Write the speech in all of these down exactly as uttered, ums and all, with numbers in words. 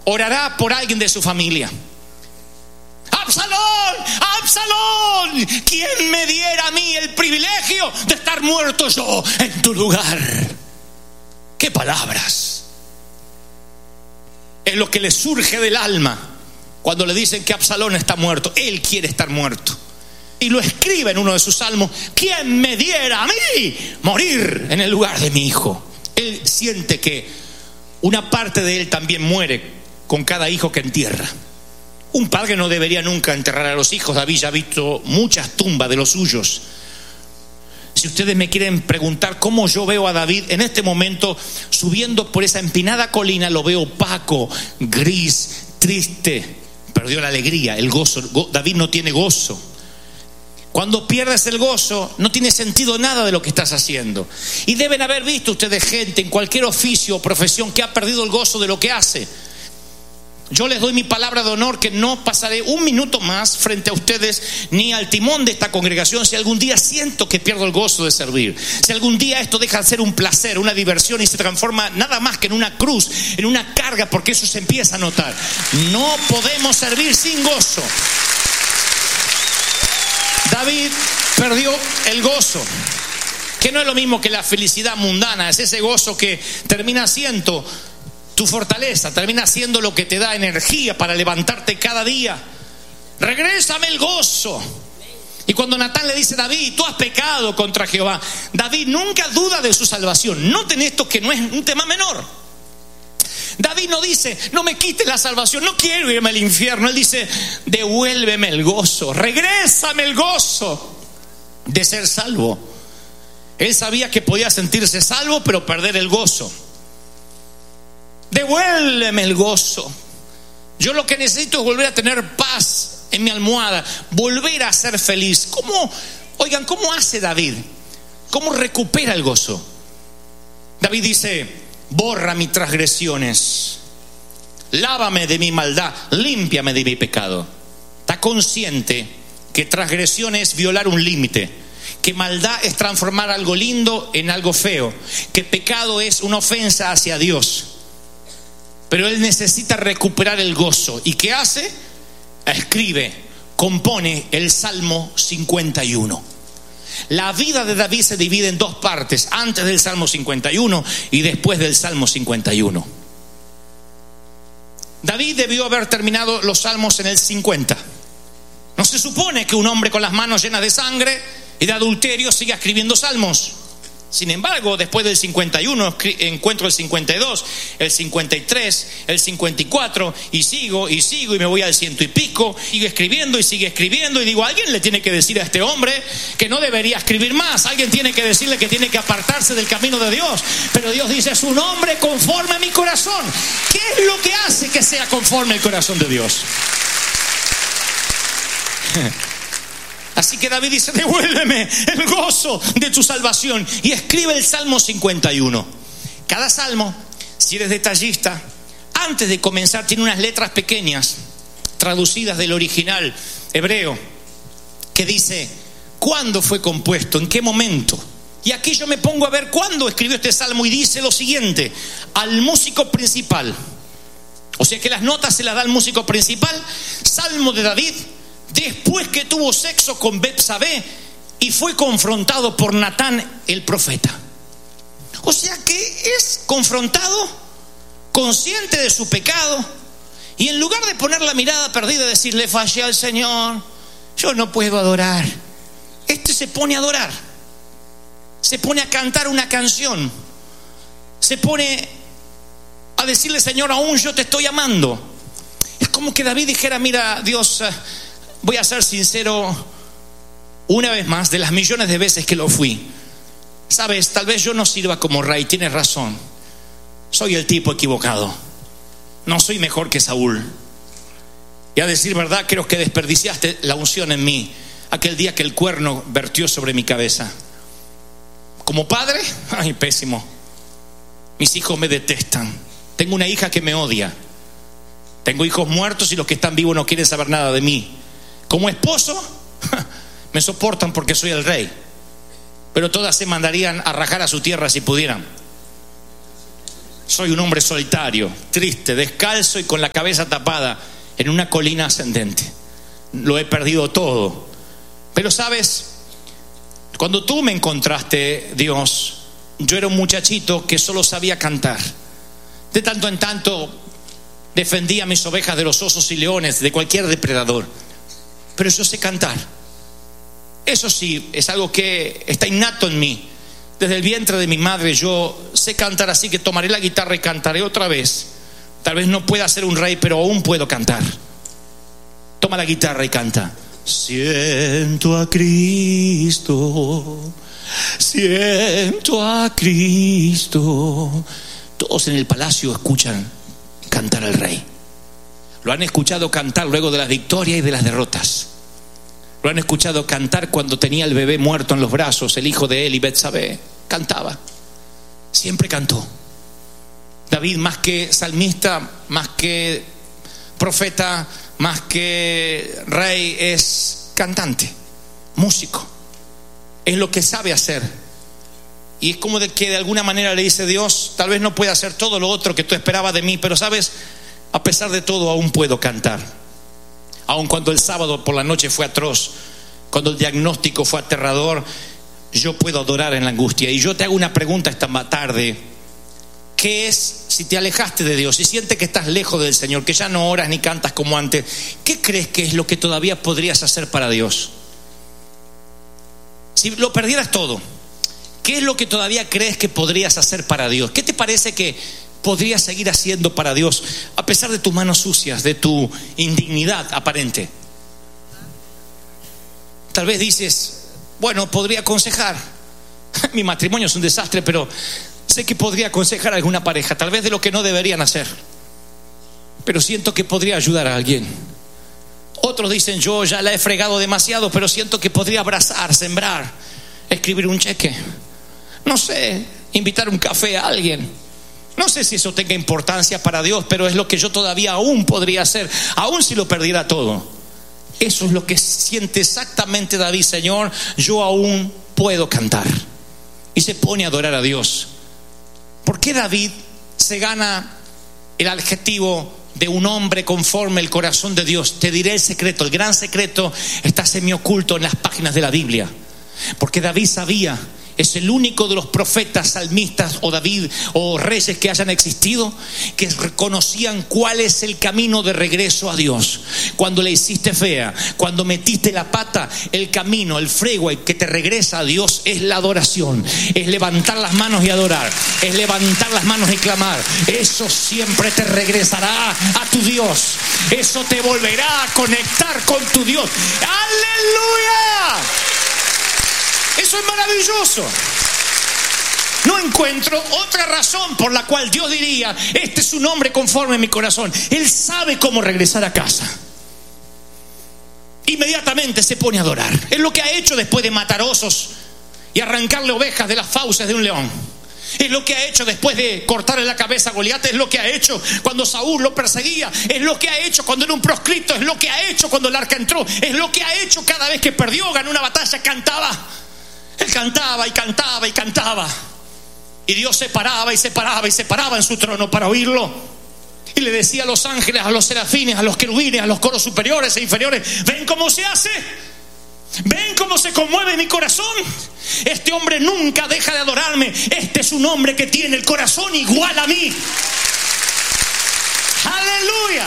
orará por alguien de su familia. Absalón, Absalón, ¿quién me diera a mí el privilegio de estar muerto yo en tu lugar? ¡Qué palabras! Es lo que le surge del alma cuando le dicen que Absalón está muerto. Él quiere estar muerto. Y lo escribe en uno de sus salmos: ¿quién me diera a mí morir en el lugar de mi hijo? Él siente que una parte de él también muere con cada hijo que entierra. Un padre no debería nunca enterrar a los hijos. David ya ha visto muchas tumbas de los suyos. Si ustedes me quieren preguntar cómo yo veo a David en este momento subiendo por esa empinada colina, lo veo opaco, gris, triste. Perdió la alegría, el gozo. David no tiene gozo. Cuando pierdes el gozo, no tiene sentido nada de lo que estás haciendo. Y deben haber visto ustedes gente en cualquier oficio o profesión que ha perdido el gozo de lo que hace. Yo les doy mi palabra de honor que no pasaré un minuto más frente a ustedes ni al timón de esta congregación si algún día siento que pierdo el gozo de servir. Si algún día esto deja de ser un placer, una diversión y se transforma nada más que en una cruz, en una carga, porque eso se empieza a notar. No podemos servir sin gozo. David perdió el gozo, que no es lo mismo que la felicidad mundana. Es ese gozo que termina siendo tu fortaleza, termina siendo lo que te da energía para levantarte cada día. Regrésame el gozo. Y cuando Natán le dice: David, tú has pecado contra Jehová, David nunca duda de su salvación. Noten esto, que no es un tema menor. David no dice: no me quites la salvación, no quiero irme al infierno. Él dice: devuélveme el gozo, regrésame el gozo de ser salvo. Él sabía que podía sentirse salvo pero perder el gozo. Devuélveme el gozo. Yo lo que necesito es volver a tener paz en mi almohada, volver a ser feliz. ¿Cómo? Oigan, ¿cómo hace David? ¿Cómo recupera el gozo? David dice: borra mis transgresiones, lávame de mi maldad, límpiame de mi pecado. Está consciente que transgresión es violar un límite, que maldad es transformar algo lindo en algo feo, que pecado es una ofensa hacia Dios. Pero él necesita recuperar el gozo. ¿Y qué hace? Escribe, compone el Salmo cincuenta y uno. La vida de David se divide en dos partes: antes del Salmo cincuenta y uno y después del Salmo cincuenta y uno. David debió haber terminado los salmos en el cincuenta. No se supone que un hombre con las manos llenas de sangre y de adulterio siga escribiendo salmos. Sin embargo, después del cincuenta y uno encuentro el cincuenta y dos, el cincuenta y tres, el cincuenta y cuatro, y sigo y sigo y me voy al ciento y pico, sigue escribiendo y sigue escribiendo, y digo: alguien le tiene que decir a este hombre que no debería escribir más, alguien tiene que decirle que tiene que apartarse del camino de Dios. Pero Dios dice: es un hombre conforme a mi corazón. ¿Qué es lo que hace que sea conforme al corazón de Dios? Así que David dice: devuélveme el gozo de tu salvación, y escribe el Salmo cincuenta y uno. Cada salmo, si eres detallista, antes de comenzar tiene unas letras pequeñas traducidas del original hebreo que dice cuándo fue compuesto, en qué momento. Y aquí yo me pongo a ver cuándo escribió este salmo, y dice lo siguiente: al músico principal. O sea que las notas se las da al músico principal. Salmo de David después que tuvo sexo con Betsabé y fue confrontado por Natán el profeta. O sea que es confrontado, consciente de su pecado, y en lugar de poner la mirada perdida y decir: le fallé al Señor, yo no puedo adorar, este se pone a adorar, se pone a cantar una canción, se pone a decirle: Señor, aún yo te estoy amando. Es como que David dijera: mira, Dios, voy a ser sincero una vez más, de las millones de veces que lo fui. Sabes, tal vez yo no sirva como rey, tienes razón. Soy el tipo equivocado. No soy mejor que Saúl. Y a decir verdad, creo que desperdiciaste la unción en mí aquel día que el cuerno vertió sobre mi cabeza. Como padre, ay, pésimo. Mis hijos me detestan. Tengo una hija que me odia. Tengo hijos muertos y los que están vivos no quieren saber nada de mí. Como esposo, me soportan porque soy el rey, pero todas se mandarían a rajar a su tierra si pudieran. Soy un hombre solitario, triste, descalzo y con la cabeza tapada en una colina ascendente. Lo he perdido todo. Pero sabes, cuando tú me encontraste, Dios, yo era un muchachito que solo sabía cantar. De tanto en tanto defendía a mis ovejas de los osos y leones, de cualquier depredador. Pero yo sé cantar. Eso sí, es algo que está innato en mí. Desde el vientre de mi madre yo sé cantar, así que tomaré la guitarra y cantaré otra vez. Tal vez no pueda ser un rey, pero aún puedo cantar. Toma la guitarra y canta. Siento a Cristo, siento a Cristo. Todos en el palacio escuchan cantar al rey. Lo han escuchado cantar luego de las victorias y de las derrotas. Lo han escuchado cantar cuando tenía el bebé muerto en los brazos, el hijo de él y Betsabé. Cantaba, siempre cantó. David, más que salmista, más que profeta, más que rey, es cantante, músico. Es lo que sabe hacer. Y es como de que de alguna manera le dice: Dios, tal vez no pueda hacer todo lo otro que tú esperabas de mí, pero sabes, a pesar de todo aún puedo cantar. Aun cuando el sábado por la noche fue atroz, cuando el diagnóstico fue aterrador, yo puedo adorar en la angustia. Y yo te hago una pregunta esta tarde: ¿qué es, si te alejaste de Dios, si sientes que estás lejos del Señor, que ya no oras ni cantas como antes, qué crees que es lo que todavía podrías hacer para Dios? Si lo perdieras todo, ¿qué es lo que todavía crees que podrías hacer para Dios? ¿Qué te parece que podrías seguir haciendo para Dios a pesar de tus manos sucias, de tu indignidad aparente? Tal vez dices: bueno, podría aconsejar. Mi matrimonio es un desastre, pero sé que podría aconsejar a alguna pareja, tal vez de lo que no deberían hacer, pero siento que podría ayudar a alguien. Otros dicen: yo ya la he fregado demasiado, pero siento que podría abrazar, sembrar, escribir un cheque, no sé, invitar un café a alguien. No sé si eso tenga importancia para Dios, pero es lo que yo todavía aún podría hacer, aún si lo perdiera todo. Eso es lo que siente exactamente David: Señor, yo aún puedo cantar. Y se pone a adorar a Dios. ¿Por qué David se gana el adjetivo de un hombre conforme el corazón de Dios? Te diré el secreto. El gran secreto está semioculto en las páginas de la Biblia. Porque David sabía, es el único de los profetas, salmistas o David o reyes que hayan existido, que reconocían cuál es el camino de regreso a Dios. Cuando le hiciste fea, cuando metiste la pata, el camino, el freeway que te regresa a Dios es la adoración, es levantar las manos y adorar, es levantar las manos y clamar. Eso siempre te regresará a tu Dios, eso te volverá a conectar con tu Dios. ¡Aleluya! Eso es maravilloso. No encuentro otra razón por la cual Dios diría: este es un hombre conforme a mi corazón. Él sabe cómo regresar a casa. Inmediatamente se pone a adorar. Es lo que ha hecho después de matar osos y arrancarle ovejas de las fauces de un león. Es lo que ha hecho después de cortarle la cabeza a Goliat. Es lo que ha hecho cuando Saúl lo perseguía. Es lo que ha hecho cuando era un proscrito. Es lo que ha hecho cuando el arca entró. Es lo que ha hecho cada vez que perdió, ganó una batalla, cantaba. Él cantaba y cantaba y cantaba. Y Dios se paraba y se paraba y se paraba en su trono para oírlo. Y le decía a los ángeles, a los serafines, a los querubines, a los coros superiores e inferiores: ven cómo se hace, ven cómo se conmueve mi corazón. Este hombre nunca deja de adorarme. Este es un hombre que tiene el corazón igual a mí. Aleluya.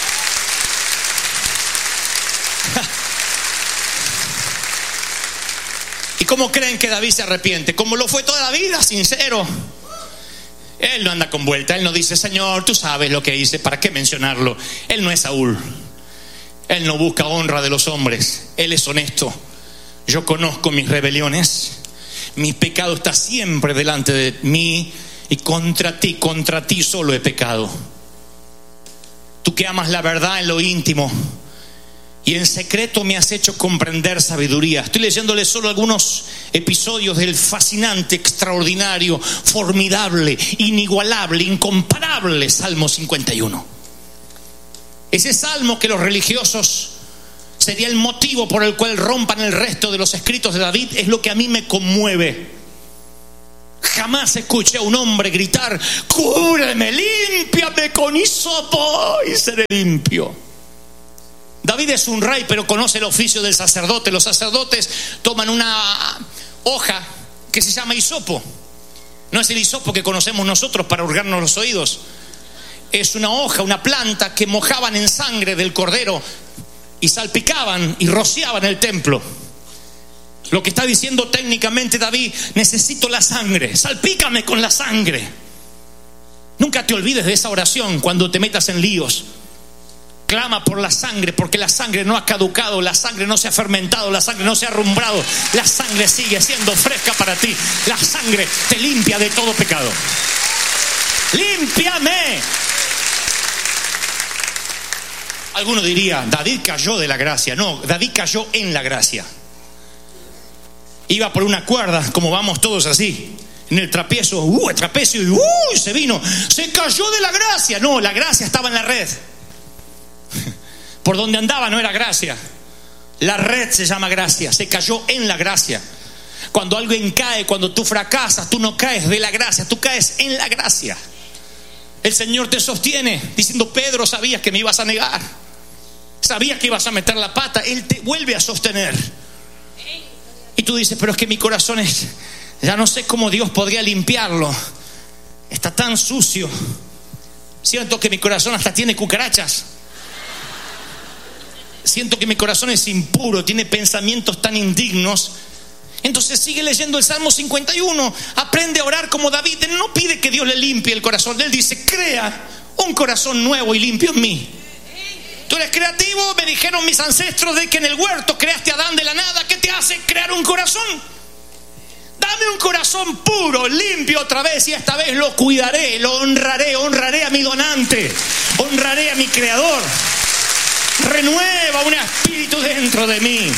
¿Y cómo creen que David se arrepiente? Como lo fue toda la vida, sincero. Él no anda con vuelta. Él no dice: Señor, tú sabes lo que hice, ¿para qué mencionarlo? Él no es Saúl. Él no busca honra de los hombres. Él es honesto. Yo conozco mis rebeliones. Mi pecado está siempre delante de mí. Y contra ti, contra ti solo he pecado. Tú que amas la verdad en lo íntimo y en secreto me has hecho comprender sabiduría. Estoy leyéndole solo algunos episodios del fascinante, extraordinario, formidable, inigualable, incomparable Salmo cincuenta y uno. Ese salmo que los religiosos sería el motivo por el cual rompan el resto de los escritos de David, es lo que a mí me conmueve. Jamás escuché a un hombre gritar: cúbreme, límpiame con hisopo y seré limpio. David es un rey, pero conoce el oficio del sacerdote. Los sacerdotes toman una hoja que se llama hisopo. No es el hisopo que conocemos nosotros para hurgarnos los oídos. Es una hoja, una planta que mojaban en sangre del cordero y salpicaban y rociaban el templo. Lo que está diciendo técnicamente David: necesito la sangre, salpícame con la sangre. Nunca te olvides de esa oración cuando te metas en líos. Clama por la sangre, porque la sangre no ha caducado, la sangre no se ha fermentado, la sangre no se ha arrumbrado, la sangre sigue siendo fresca para ti. La sangre te limpia de todo pecado. ¡Límpiame! Alguno diría: David cayó de la gracia. No, David cayó en la gracia. Iba por una cuerda, como vamos todos así, en el trapecio, uh, el trapecio, y uh, se vino, se cayó de la gracia. No, la gracia estaba en la red. Por donde andaba no era gracia. La red se llama gracia. Se cayó en la gracia. Cuando alguien cae, cuando tú fracasas, tú no caes de la gracia, tú caes en la gracia. El Señor te sostiene diciendo: Pedro, sabías que me ibas a negar, sabías que ibas a meter la pata. Él te vuelve a sostener. Y tú dices: pero es que mi corazón es, ya no sé cómo Dios podría limpiarlo, está tan sucio, siento que mi corazón hasta tiene cucarachas, siento que mi corazón es impuro, tiene pensamientos tan indignos. Entonces sigue leyendo el Salmo cincuenta y uno, aprende a orar como David. Él no pide que Dios le limpie el corazón, él dice: crea un corazón nuevo y limpio en mí. Tú eres creativo, me dijeron mis ancestros de que en el huerto creaste a Adán de la nada. ¿Qué te hace crear un corazón? Dame un corazón puro, limpio otra vez, y esta vez lo cuidaré, lo honraré, honraré a mi donante, honraré a mi creador. Renueva un espíritu dentro de mí.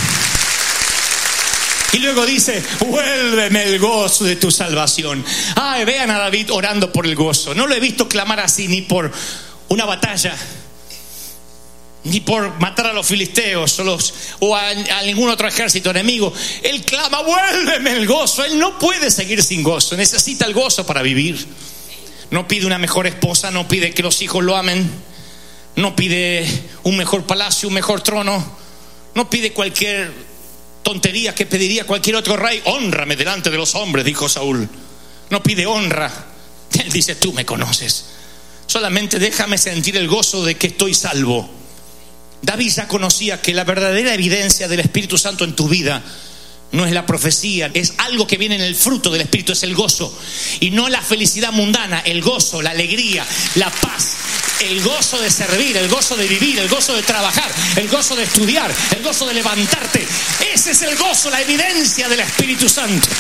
Y luego dice: vuélveme el gozo de tu salvación. Ay, vean a David orando por el gozo. No lo he visto clamar así ni por una batalla, ni por matar a los filisteos o, los, o a, a ningún otro ejército enemigo. Él clama: vuélveme el gozo. Él no puede seguir sin gozo, necesita el gozo para vivir. No pide una mejor esposa, no pide que los hijos lo amen, no pide un mejor palacio, un mejor trono, no pide cualquier tontería que pediría cualquier otro rey. Hónrame delante de los hombres, dijo Saúl. No pide honra. Él dice: tú me conoces, solamente déjame sentir el gozo de que estoy salvo. David ya conocía que la verdadera evidencia del Espíritu Santo en tu vida no es la profecía, es algo que viene en el fruto del Espíritu, es el gozo. Y no la felicidad mundana, el gozo, la alegría, la paz, el gozo de servir, el gozo de vivir, el gozo de trabajar, el gozo de estudiar, el gozo de levantarte. Ese es el gozo, la evidencia del Espíritu Santo.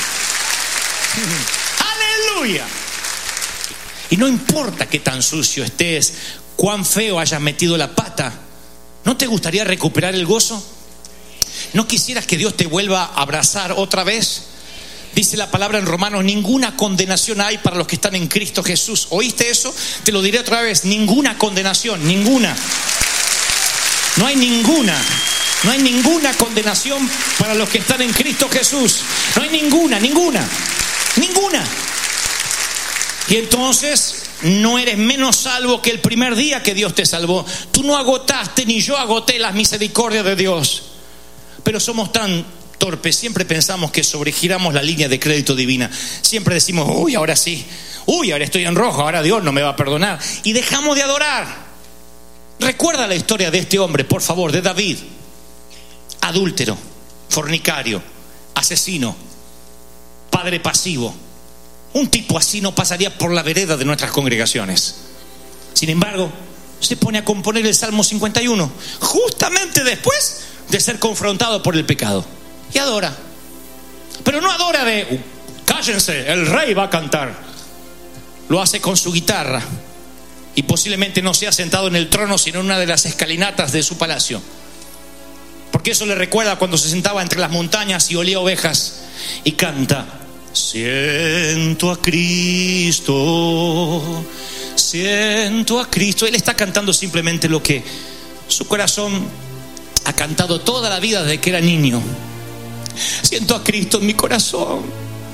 ¡Aleluya! Y no importa qué tan sucio estés, cuán feo hayas metido la pata, ¿no te gustaría recuperar el gozo? ¿No quisieras que Dios te vuelva a abrazar otra vez? Dice la palabra en Romanos: ninguna condenación hay para los que están en Cristo Jesús. ¿Oíste eso? Te lo diré otra vez: ninguna condenación, ninguna. No hay ninguna. No hay ninguna condenación para los que están en Cristo Jesús. No hay ninguna, ninguna, ninguna. Y entonces no eres menos salvo que el primer día que Dios te salvó. Tú no agotaste, ni yo agoté las misericordias de Dios. Pero somos tan torpes, siempre pensamos que sobregiramos la línea de crédito divina. Siempre decimos: uy, ahora sí, uy, ahora estoy en rojo, ahora Dios no me va a perdonar. Y dejamos de adorar. Recuerda la historia de este hombre, por favor, de David. Adúltero, fornicario, asesino, padre pasivo. Un tipo así no pasaría por la vereda de nuestras congregaciones. Sin embargo, se pone a componer el Salmo cincuenta y uno justamente después de ser confrontado por el pecado, y adora. Pero no adora de uh, cállense, el rey va a cantar. Lo hace con su guitarra, y posiblemente no sea sentado en el trono, sino en una de las escalinatas de su palacio, porque eso le recuerda cuando se sentaba entre las montañas y olía ovejas y canta: siento a Cristo, siento a Cristo. Él está cantando simplemente lo que su corazón ha cantado toda la vida desde que era niño. Siento a Cristo en mi corazón,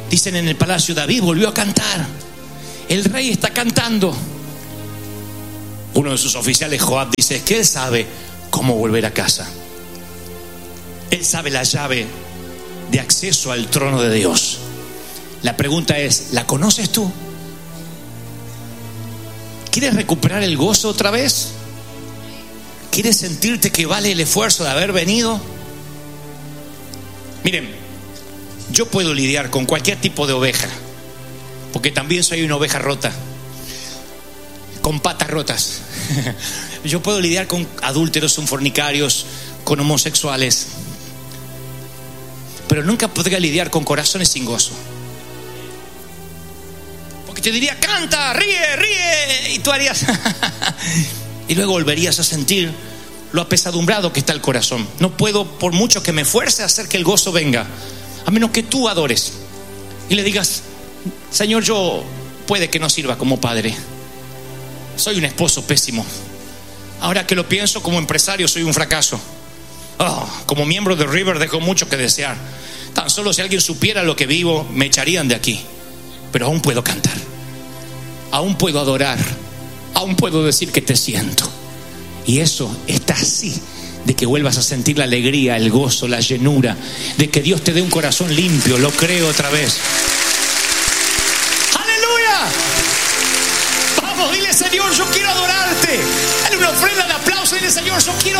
Dicen en el palacio, David volvió a cantar. El rey está cantando. Uno de sus oficiales, Joab, dice, es que él sabe cómo volver a casa. Él sabe la llave de acceso al trono de Dios. La pregunta es, ¿la conoces tú? ¿Quieres recuperar el gozo otra vez? ¿Quieres sentirte que vale el esfuerzo de haber venido? Miren, yo puedo lidiar con cualquier tipo de oveja, porque también soy una oveja rota, con patas rotas. Yo puedo lidiar con adúlteros, con fornicarios, con homosexuales, pero nunca podría lidiar con corazones sin gozo. Porque te diría, canta, ríe, ríe, y tú harías y luego volverías a sentir lo apesadumbrado que está el corazón. No puedo, por mucho que me esfuerce, hacer que el gozo venga, a menos que tú adores y le digas, Señor, yo puede que no sirva como padre, soy un esposo pésimo, ahora que lo pienso, como empresario soy un fracaso, oh, como miembro de River dejo mucho que desear, tan solo si alguien supiera lo que vivo me echarían de aquí, pero aún puedo cantar, aún puedo adorar, aún puedo decir que te siento. Y eso está así de que vuelvas a sentir la alegría, el gozo, la llenura, de que Dios te dé un corazón limpio. Lo creo otra vez. ¡Aleluya! Vamos, dile, Señor, yo quiero adorarte. Dale una ofrenda de aplauso, dile, Señor, yo quiero